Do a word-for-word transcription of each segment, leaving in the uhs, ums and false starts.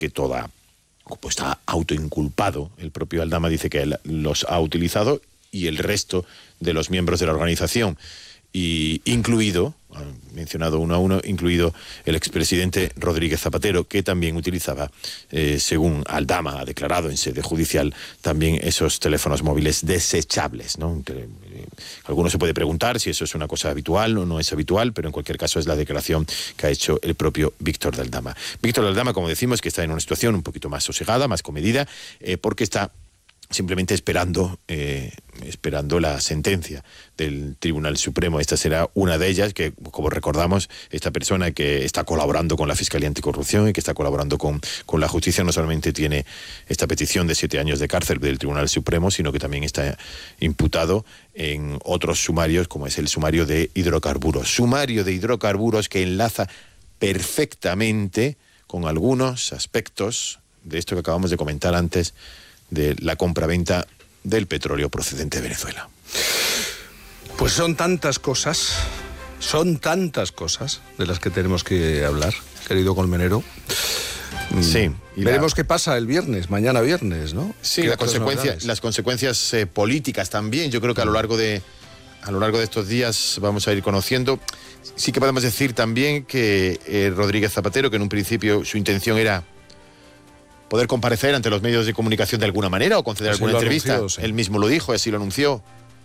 que toda, pues está autoinculpado. El propio Aldama dice que él los ha utilizado y el resto de los miembros de la organización, y incluido, han mencionado uno a uno, incluido el expresidente Rodríguez Zapatero, que también utilizaba, eh, según Aldama ha declarado en sede judicial, también esos teléfonos móviles desechables, ¿no? Que, eh, alguno se puede preguntar si eso es una cosa habitual o no es habitual, pero en cualquier caso es la declaración que ha hecho el propio Víctor de Aldama. Víctor de Aldama, como decimos, que está en una situación un poquito más sosegada, más comedida, eh, porque está simplemente esperando eh, esperando la sentencia del Tribunal Supremo. Esta será una de ellas, que, como recordamos, esta persona que está colaborando con la Fiscalía Anticorrupción y que está colaborando con, con la justicia, no solamente tiene esta petición de siete años de cárcel del Tribunal Supremo, sino que también está imputado en otros sumarios, como es el sumario de hidrocarburos. Sumario de hidrocarburos que enlaza perfectamente con algunos aspectos de esto que acabamos de comentar antes, de la compraventa del petróleo procedente de Venezuela. Pues son tantas cosas, son tantas cosas de las que tenemos que hablar, querido Colmenero. Sí. Y veremos la... qué pasa el viernes, mañana viernes, ¿no? Sí, la consecuencia, las consecuencias eh, políticas también. Yo creo que a lo largo de a lo largo de estos días vamos a ir conociendo. Sí que podemos decir también que eh, Rodríguez Zapatero, que en un principio su intención era poder comparecer ante los medios de comunicación de alguna manera o conceder así alguna entrevista. Anunció, sí. Él mismo lo dijo, así lo anunció.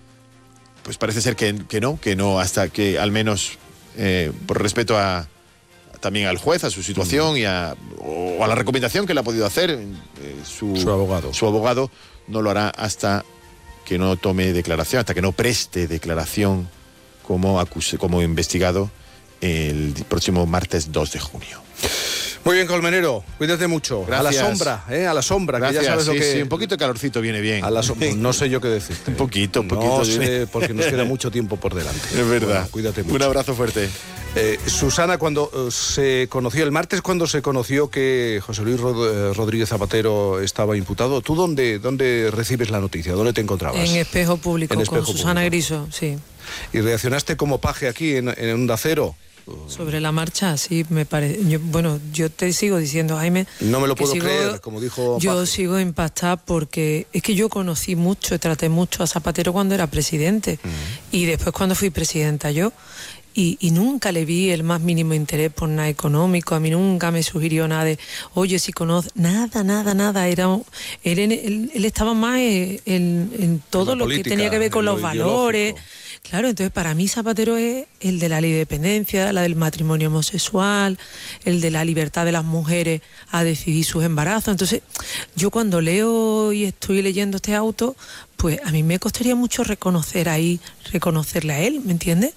Pues parece ser que, que no, que no, hasta que al menos eh, por respeto a también al juez, a su situación mm. y a, o a la recomendación que le ha podido hacer eh, su, su abogado. Su abogado no lo hará hasta que no tome declaración, hasta que no preste declaración como, acuse, como investigado el próximo martes dos de junio. Muy bien, Colmenero, cuídate mucho. Gracias. A la sombra, ¿eh? A la sombra, Gracias, que ya sabes sí, lo que... Sí, un poquito de calorcito viene bien. A la sombra, no sé yo qué decirte. un poquito, un poquito. No sé, porque nos queda mucho tiempo por delante. Es verdad. Bueno, cuídate mucho. Un abrazo fuerte. Eh, Susana, cuando uh, se conoció, el martes cuando se conoció que José Luis Rod- Rodríguez Zapatero estaba imputado, ¿tú dónde, dónde recibes la noticia? ¿Dónde te encontrabas? En Espejo Público, en con Espejo Susana Público. Griso, sí. ¿Y reaccionaste como paje aquí en, en Onda Cero? Sobre la marcha, sí, me parece. Yo, bueno, yo te sigo diciendo, Jaime. No me lo puedo sigo, creer, como dijo Yo Paje. sigo impactada porque es que yo conocí mucho, traté mucho a Zapatero cuando era presidente uh-huh. y después cuando fui presidenta yo. Y, y nunca le vi el más mínimo interés por nada económico. A mí nunca me sugirió nada de, oye, si conoces, nada, nada, nada. Era, él, él, él estaba más en, en todo lo política, que tenía que ver con los valores. Claro, entonces para mí Zapatero es el de la ley de dependencia, la del matrimonio homosexual, el de la libertad de las mujeres a decidir sus embarazos. Entonces, yo cuando leo y estoy leyendo este auto, pues a mí me costaría mucho reconocer ahí, reconocerle a él, ¿me entiendes?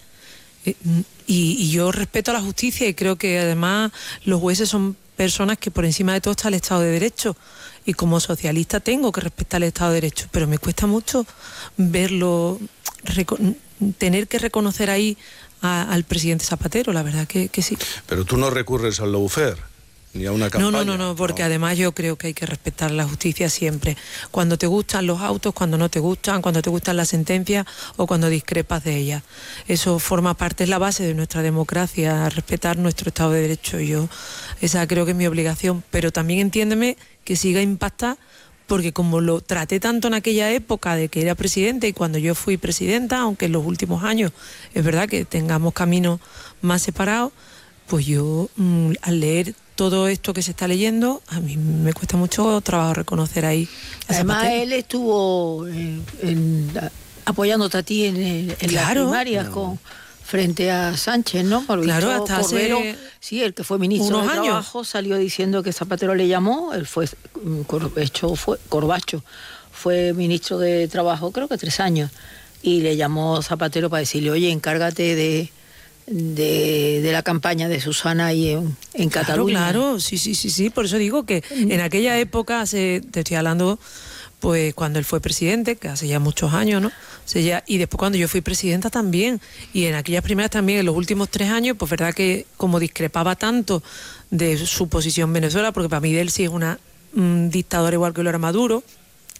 Y, y yo respeto a la justicia y creo que además los jueces son personas que por encima de todo está el Estado de Derecho, y como socialista tengo que respetar el Estado de Derecho, pero me cuesta mucho verlo, reco- tener que reconocer ahí a, al presidente Zapatero, la verdad que, que sí. Pero tú no recurres al lawfare ni a una campaña. No, no, no, no, porque no. Además yo creo que hay que respetar la justicia siempre. Cuando te gustan los autos, cuando no te gustan, cuando te gustan las sentencias o cuando discrepas de ellas. Eso forma parte, es la base de nuestra democracia, respetar nuestro Estado de Derecho. Yo, esa creo que es mi obligación, pero también entiéndeme que siga impactada, porque como lo traté tanto en aquella época de que era presidente y cuando yo fui presidenta, aunque en los últimos años es verdad que tengamos caminos más separados, pues yo mmm, al leer todo esto que se está leyendo, a mí me cuesta mucho trabajo reconocer ahí a Además, Zapatero. él estuvo en, en, apoyándote a ti en, en claro. las primarias no. con, frente a Sánchez, ¿no? Por claro, visto, hasta Cordero, hace sí, el que fue ministro unos de años. Trabajo, salió diciendo que Zapatero le llamó, él fue, hecho, fue Corbacho, fue ministro de Trabajo creo que tres años, y le llamó Zapatero para decirle, oye, encárgate de... De, de la campaña de Susana ahí en, en claro, Cataluña. Claro, sí, sí, sí, sí, por eso digo que en aquella época, se, te estoy hablando, pues cuando él fue presidente, que hace ya muchos años, ¿no? O sea, ya, y después cuando yo fui presidenta también, y en aquellas primeras también, en los últimos tres años, pues verdad que como discrepaba tanto de su posición en Venezuela, porque para mí de él sí es una un dictador igual que lo era Maduro,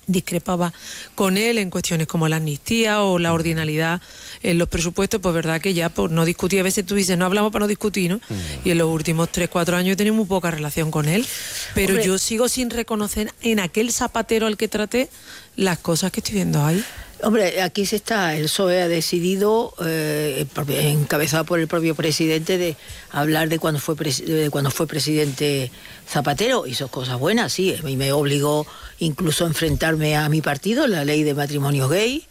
discrepaba con él en cuestiones como la amnistía o la ordinalidad en los presupuestos, pues verdad que ya pues, no discutía. A veces tú dices, no hablamos para no discutir, ¿no? Mm. Y en los últimos tres, cuatro años he tenido muy poca relación con él, pero Hombre. yo sigo sin reconocer en aquel Zapatero al que traté las cosas que estoy viendo ahí. Hombre, aquí se está, el P S O E ha decidido, eh, encabezado por el propio presidente, de hablar de cuando fue pres- de cuando fue presidente Zapatero. Hizo cosas buenas, sí, y me obligó incluso a enfrentarme a mi partido, la ley de matrimonio gay,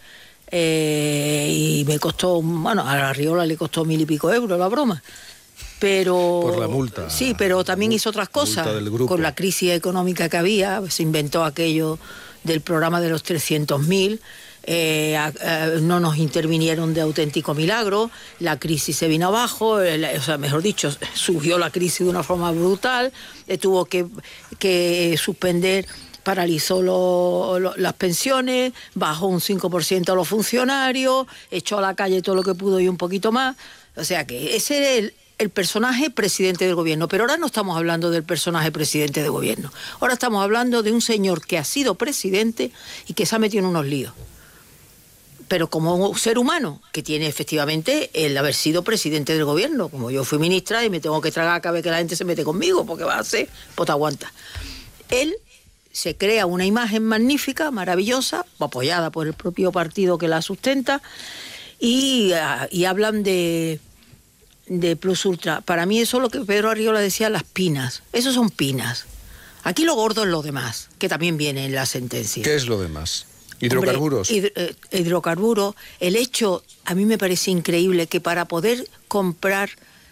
eh, y me costó, bueno, a la Arriola le costó mil y pico euros la broma. Pero por la multa. Sí, pero también hizo otras cosas. Con la crisis económica que había, se inventó aquello del programa de los trescientos mil. Eh, a, a, no nos intervinieron de auténtico milagro, la crisis se vino abajo, el, o sea, mejor dicho, surgió la crisis de una forma brutal, eh, tuvo que, que suspender, paralizó lo, lo, las pensiones, bajó un cinco por ciento a los funcionarios, echó a la calle todo lo que pudo y un poquito más. O sea que ese era el, el personaje presidente del gobierno. Pero ahora no estamos hablando del personaje presidente del gobierno, ahora estamos hablando de un señor que ha sido presidente y que se ha metido en unos líos, pero como un ser humano que tiene efectivamente el haber sido presidente del gobierno. Como yo fui ministra y me tengo que tragar cada vez que la gente se mete conmigo, porque va a ser, pues te aguanta. Él se crea una imagen magnífica, maravillosa, apoyada por el propio partido que la sustenta, y, y hablan de, de Plus Ultra. Para mí eso es lo que Pedro Arriola decía, las pinas. Eso son pinas. Aquí lo gordo es lo demás, que también viene en la sentencia. ¿Qué es lo demás? Hidrocarburos. Hombre, hid- eh, hidrocarburos. El hecho, a mí me parece increíble que para poder comprar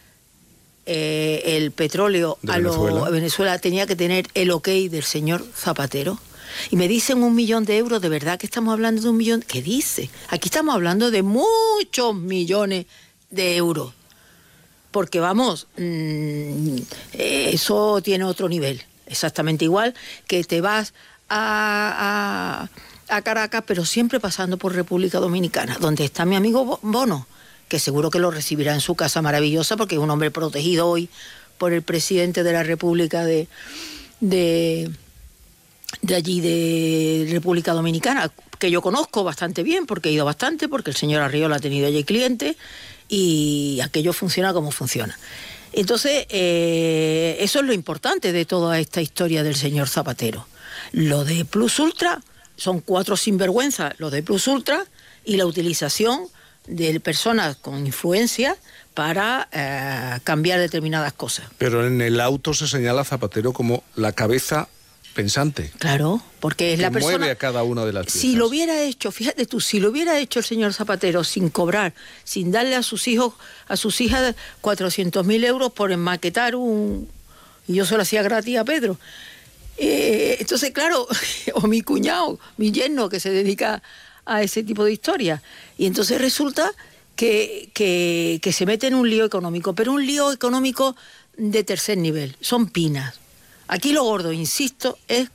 eh, el petróleo de a, Venezuela. Lo, a Venezuela tenía que tener el ok del señor Zapatero. Y me dicen un millón de euros, ¿de verdad que estamos hablando de un millón? ¿Qué dice? Aquí estamos hablando de muchos millones de euros. Porque vamos, mmm, eso tiene otro nivel. Exactamente igual que te vas a... a a Caracas, pero siempre pasando por República Dominicana, donde está mi amigo Bono, que seguro que lo recibirá en su casa maravillosa, porque es un hombre protegido hoy por el presidente de la República de, de, de allí, de República Dominicana, que yo conozco bastante bien, porque he ido bastante, porque el señor Arriola ha tenido allí clientes, y aquello funciona como funciona. Entonces, eh, eso es lo importante de toda esta historia del señor Zapatero. Lo de Plus Ultra... son cuatro sinvergüenzas, los de Plus Ultra, y la utilización de personas con influencia para eh, cambiar determinadas cosas. Pero en el auto se señala a Zapatero como la cabeza pensante. Claro, porque es que la persona... mueve a cada una de las piezas. Si lo hubiera hecho, fíjate tú, si lo hubiera hecho el señor Zapatero sin cobrar, sin darle a sus hijos, a sus hijas cuatrocientos mil euros por enmaquetar un... Y yo se lo hacía gratis a Pedro. Eh, entonces, claro, o mi cuñado, mi yerno, que se dedica a ese tipo de historias. Y entonces resulta que, que, que se mete en un lío económico, pero un lío económico de tercer nivel. Son pinas. Aquí lo gordo, insisto, es,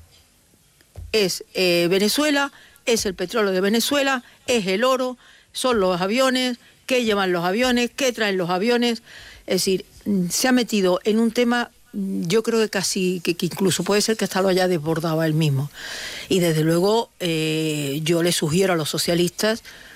es eh, Venezuela, es el petróleo de Venezuela, es el oro, son los aviones, qué llevan los aviones, qué traen los aviones. Es decir, se ha metido en un tema... yo creo que casi, que, que incluso puede ser que hasta lo haya desbordado él mismo. Y desde luego eh, yo le sugiero a los socialistas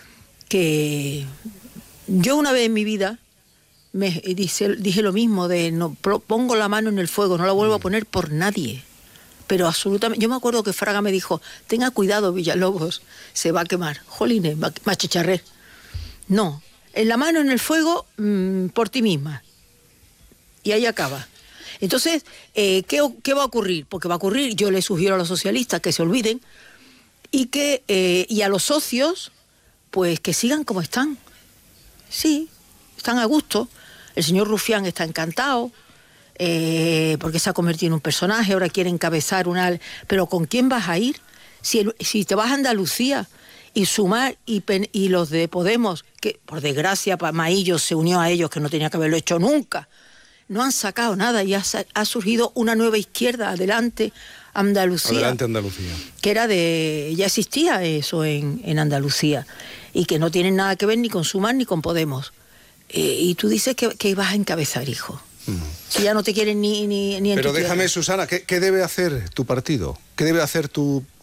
que yo una vez en mi vida me dije, dije lo mismo, de no pongo la mano en el fuego, no la vuelvo a poner por nadie. Pero absolutamente, yo me acuerdo que Fraga me dijo, tenga cuidado Villalobos, se va a quemar. Jolines, machicharré. No, en la mano en el fuego mmm, por ti misma. Y ahí acaba. Entonces, eh, ¿qué, ¿qué va a ocurrir? Porque va a ocurrir, yo le sugiero a los socialistas que se olviden y que eh, y a los socios, pues que sigan como están. Sí, están a gusto. El señor Rufián está encantado, eh, porque se ha convertido en un personaje, ahora quiere encabezar una... Pero ¿con quién vas a ir? Si, el, si te vas a Andalucía y Sumar y, Pen, y los de Podemos, que por desgracia Maillo se unió a ellos, que no tenía que haberlo hecho nunca, no han sacado nada y ha, ha surgido una nueva izquierda, adelante Andalucía. Adelante Andalucía. Que era de... ya existía eso en, en Andalucía, y que no tienen nada que ver ni con Sumar ni con Podemos. Eh, y tú dices que, que ibas a encabezar, hijo. Mm. Si ya no te quieren ni, ni, ni en Pero tu déjame, tierra. Susana, ¿qué, ¿qué debe hacer tu partido? ¿Qué debe hacer tu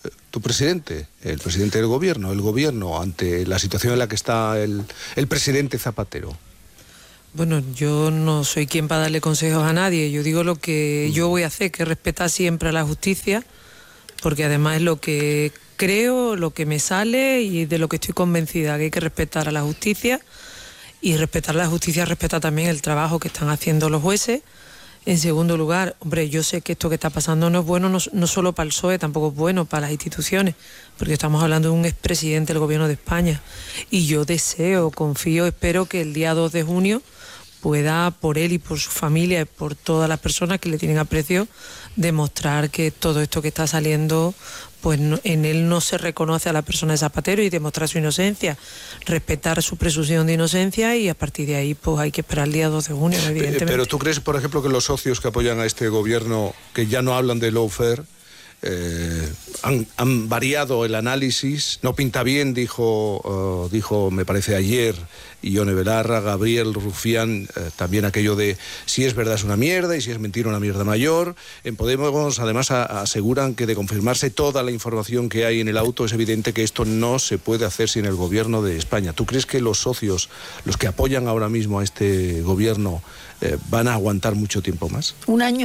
tu presidente, el presidente del gobierno, el gobierno, ante la situación en la que está el, el presidente Zapatero? Bueno, yo no soy quien para darle consejos a nadie. Yo digo lo que yo voy a hacer, que es respetar siempre a la justicia, porque además es lo que creo, lo que me sale y de lo que estoy convencida, que hay que respetar a la justicia. Y respetar a la justicia respeta también el trabajo que están haciendo los jueces. En segundo lugar, hombre, yo sé que esto que está pasando no es bueno, no, no solo para el P S O E, tampoco es bueno para las instituciones, porque estamos hablando de un expresidente del gobierno de España. Y yo deseo, confío, espero que el día dos de junio pueda, por él y por su familia y por todas las personas que le tienen aprecio, demostrar que todo esto que está saliendo, pues no, en él no se reconoce a la persona de Zapatero, y demostrar su inocencia, respetar su presunción de inocencia, y a partir de ahí pues hay que esperar el día dos de junio, evidentemente. Pero ¿tú crees, por ejemplo, que los socios que apoyan a este gobierno, que ya no hablan de lawfare, eh, han, han variado el análisis? No pinta bien, dijo, uh, dijo me parece ayer, Ione Belarra, Gabriel Rufián, eh, también aquello de si es verdad es una mierda y si es mentira una mierda mayor. En Podemos además a, aseguran que de confirmarse toda la información que hay en el auto es evidente que esto no se puede hacer sin el gobierno de España. ¿Tú crees que los socios, los que apoyan ahora mismo a este gobierno, eh, van a aguantar mucho tiempo más? Un año.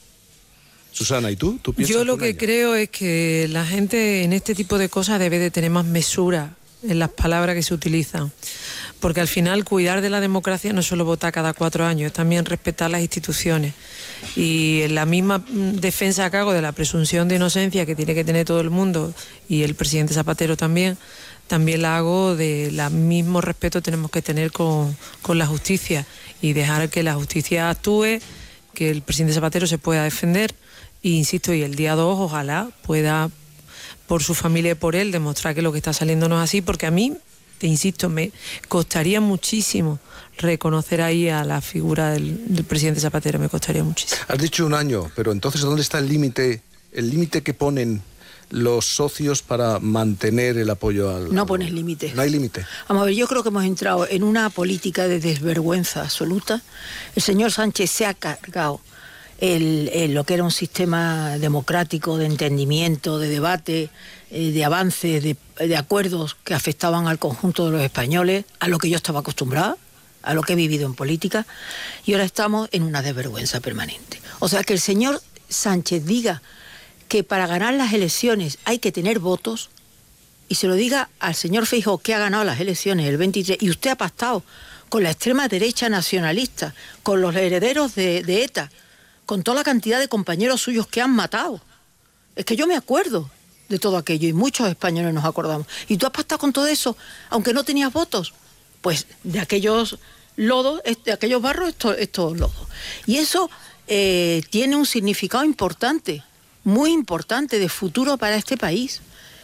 Susana, ¿y tú? ¿Tú piensas Yo lo un que año? creo es que la gente en este tipo de cosas debe de tener más mesura en las palabras que se utilizan, porque al final cuidar de la democracia no es solo votar cada cuatro años, es también respetar las instituciones. Y en la misma defensa que hago de la presunción de inocencia que tiene que tener todo el mundo, y el presidente Zapatero también, también la hago del mismo respeto tenemos que tener con, con la justicia, y dejar que la justicia actúe, que el presidente Zapatero se pueda defender. Y insisto, y el día dos ojalá pueda, por su familia y por él, demostrar que lo que está saliendo no es así, porque a mí, te insisto, me costaría muchísimo reconocer ahí a la figura del, del presidente Zapatero, me costaría muchísimo. Has dicho un año, pero entonces ¿dónde está el límite, el límite que ponen los socios para mantener el apoyo al... No pones límite. No hay límite. Vamos a ver, yo creo que hemos entrado en una política de desvergüenza absoluta. El señor Sánchez se ha cargado El, el, lo que era un sistema democrático de entendimiento, de debate, eh, de avances, de, de acuerdos que afectaban al conjunto de los españoles, a lo que yo estaba acostumbrada, a lo que he vivido en política, y ahora estamos en una desvergüenza permanente. O sea, que el señor Sánchez diga que para ganar las elecciones hay que tener votos, y se lo diga al señor Feijóo, que ha ganado las elecciones el veintitrés, y usted ha pactado con la extrema derecha nacionalista, con los herederos de, de ETA, con toda la cantidad de compañeros suyos que han matado. Es que yo me acuerdo de todo aquello, y muchos españoles nos acordamos. ¿Y tú has pactado con todo eso, aunque no tenías votos? Pues de aquellos lodos, de aquellos barros, estos, estos lodos. Y eso eh, tiene un significado importante, muy importante, de futuro para este país.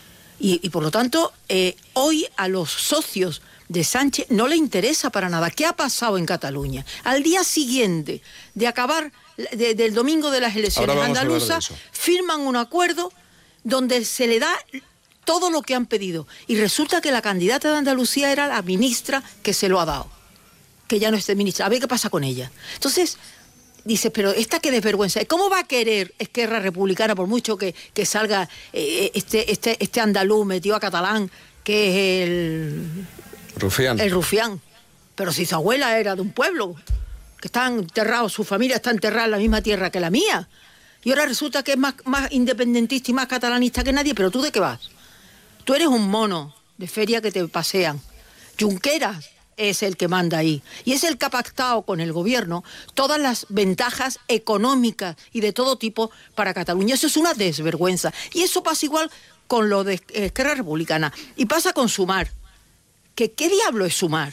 Y, y por lo tanto, eh, hoy a los socios de Sánchez no le interesa para nada. ¿Qué ha pasado en Cataluña? Al día siguiente de acabar de, del domingo de las elecciones andaluzas, firman un acuerdo donde se le da todo lo que han pedido. Y resulta que la candidata de Andalucía era la ministra que se lo ha dado. Que ya no es ministra. A ver qué pasa con ella. Entonces, dices, pero esta qué desvergüenza. ¿Cómo va a querer Esquerra Republicana, por mucho que, que salga eh, este, este, este andaluz metido a catalán, que es el... Rufián. El Rufián. Pero si su abuela era de un pueblo, que está enterrado, su familia está enterrada en la misma tierra que la mía. Y ahora resulta que es más, más independentista y más catalanista que nadie. ¿Pero tú de qué vas? Tú eres un mono de feria que te pasean. Junqueras es el que manda ahí. Y es el que ha pactado con el gobierno todas las ventajas económicas y de todo tipo para Cataluña. Eso es una desvergüenza. Y eso pasa igual con lo de Esquerra Republicana. Y pasa con Sumar. ¿Que qué diablo es Sumar?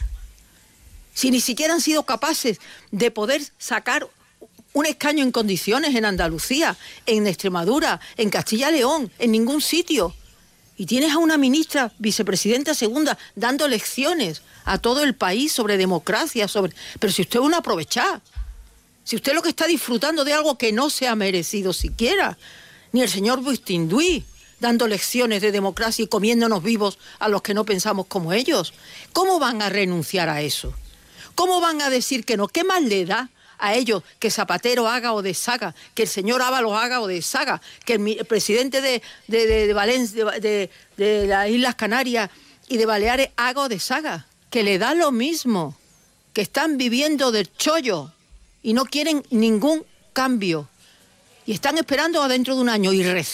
Si ni siquiera han sido capaces de poder sacar un escaño en condiciones en Andalucía, en Extremadura, en Castilla y León, en ningún sitio. Y tienes a una ministra, vicepresidenta segunda, dando lecciones a todo el país sobre democracia, sobre... Pero si usted es una aprovechada, si usted lo que está disfrutando de algo que no se ha merecido siquiera, ni el señor Bustinduy, dando lecciones de democracia y comiéndonos vivos a los que no pensamos como ellos. ¿Cómo van a renunciar a eso? ¿Cómo van a decir que no? ¿Qué más le da a ellos que Zapatero haga o deshaga, que el señor Ábalos haga o deshaga, que el, el presidente de, de, de, de Valencia, de, de, de las Islas Canarias y de Baleares haga o deshaga, que le da lo mismo, que están viviendo del chollo y no quieren ningún cambio y están esperando a dentro de un año y